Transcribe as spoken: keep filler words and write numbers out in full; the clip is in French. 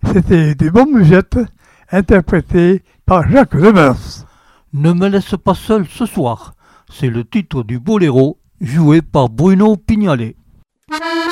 C'était des bonnes musettes interprétées par Jacques Demers. Ne me laisse pas seul ce soir, c'est le titre du boléro joué par Bruno Pignalet.